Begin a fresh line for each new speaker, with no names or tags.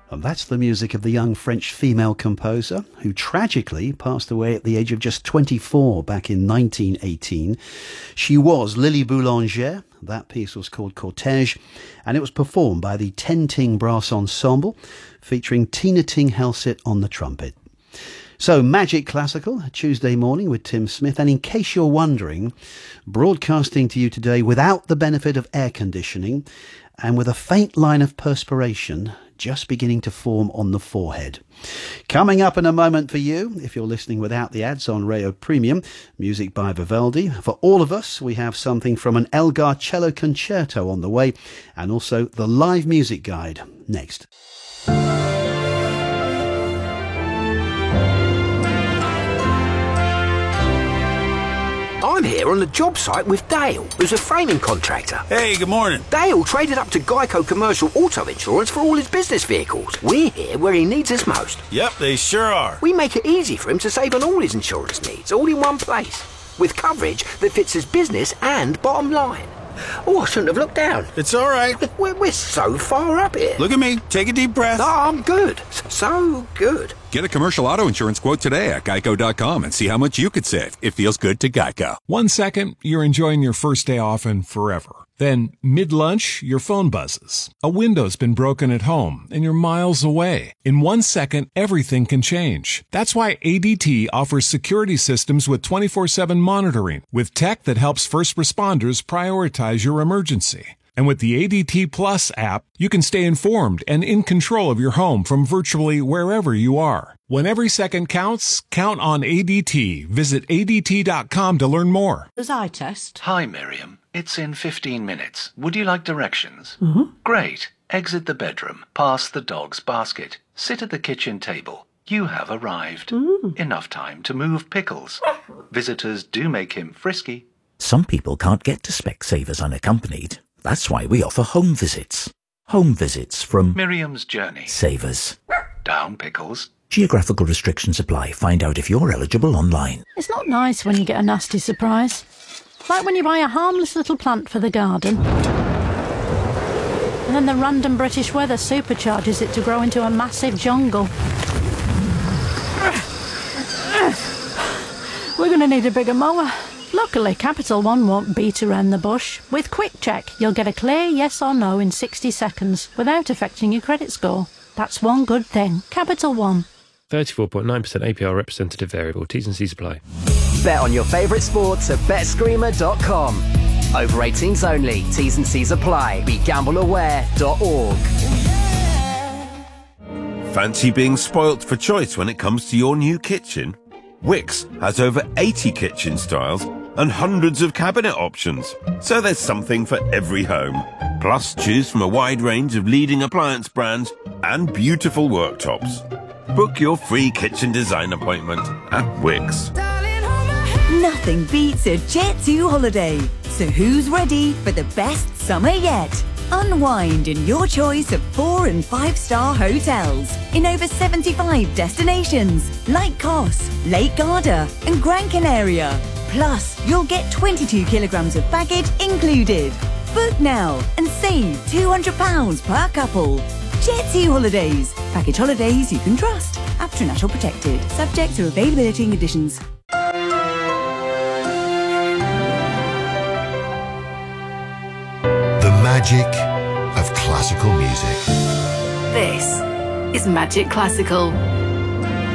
And that's the music of the young French female composer who tragically passed away at the age of just 24 back in 1918. She was Lily Boulanger. That piece was called Cortège, and it was performed by the Ten Ting Brass Ensemble, featuring Tina Ting Helseth on the trumpet. So, Magic Classical, Tuesday morning with Tim Smith. And in case you're wondering, broadcasting to you today without the benefit of air conditioning and with a faint line of perspiration just beginning to form on the forehead. Coming up in a moment for you, if you're listening without the ads on Rayo Premium, music by Vivaldi. For all of us, we have something from an Elgar cello concerto on the way, and also the live music guide next.
I'm here on the job site with Dale, who's a framing contractor.
Hey, good morning.
Dale traded up to Geico Commercial Auto Insurance for all his business vehicles. We're here where he needs us most.
Yep, they sure are.
We make it easy for him to save on all his insurance needs, all in one place, with coverage that fits his business and bottom line. Oh, I shouldn't have looked down.
It's all right.
We're so far up here.
Look at me. Take a deep breath.
No, I'm good. So good.
Get a commercial auto insurance quote today at geico.com and see how much you could save. It feels good to Geico.
1 second, you're enjoying your first day off and forever. Then, mid-lunch, your phone buzzes. A window's been broken at home, and you're miles away. In 1 second, everything can change. That's why ADT offers security systems with 24/7 monitoring, with tech that helps first responders prioritize your emergency. And with the ADT Plus app, you can stay informed and in control of your home from virtually wherever you are. When every second counts, count on ADT. Visit ADT.com to learn more.
Does eye test?
Hi, Miriam. It's in 15 minutes. Would you like directions?
Mm-hmm.
Great. Exit the bedroom, past the dog's basket, sit at the kitchen table. You have arrived. Enough time to move Pickles. Visitors do make him frisky.
Some people can't get to Specsavers unaccompanied. That's why we offer home visits. Home visits from
Miriam's Journey.
Savers.
Down, Pickles.
Geographical restrictions apply. Find out if you're eligible online.
It's not nice when you get a nasty surprise. Like when you buy a harmless little plant for the garden, and then the random British weather supercharges it to grow into a massive jungle. We're going to need a bigger mower. Luckily, Capital One won't beat around the bush. With Quick Check, you'll get a clear yes or no in 60 seconds without affecting your credit score. That's one good thing. Capital One.
34.9% APR representative variable. T's and C's apply.
Bet on your favourite sports at betscreamer.com. Over 18s only. T's and C's apply. BeGambleAware.org.
Fancy being spoilt for choice when it comes to your new kitchen? Wickes has over 80 kitchen styles and hundreds of cabinet options, so there's something for every home. Plus, choose from a wide range of leading appliance brands and beautiful worktops. Book your free kitchen design appointment at Wickes.
Nothing beats a Jet2 holiday. So who's ready for the best summer yet? Unwind in your choice of 4- and 5-star hotels in over 75 destinations like Kos, Lake Garda and Gran Canaria. Plus, you'll get 22 kilograms of baggage included. Book now and save £200 per couple. Jet2 Holidays. Package holidays you can trust. After National Protected. Subject to availability and conditions.
The magic of classical music.
This is Magic Classical.